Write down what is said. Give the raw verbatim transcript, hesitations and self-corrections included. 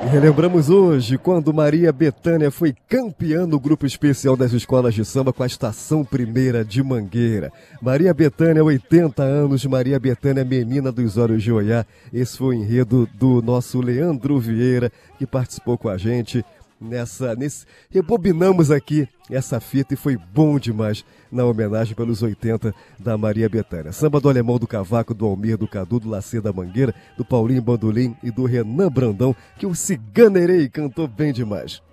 Relembramos hoje quando Maria Bethânia foi campeã no grupo especial das escolas de samba com a Estação Primeira de Mangueira. Maria Bethânia, oitenta anos, Maria Bethânia, menina dos olhos de Oiá. Esse foi o enredo do nosso Leandro Vieira, que participou com a gente nessa... Nesse, rebobinamos aqui essa fita e foi bom demais na homenagem pelos oitenta da Maria Bethânia. Samba do Alemão do Cavaco, do Almir, do Cadu, do Lacê da Mangueira, do Paulinho Bandolim e do Renan Brandão, que o Ciganerei cantou bem demais.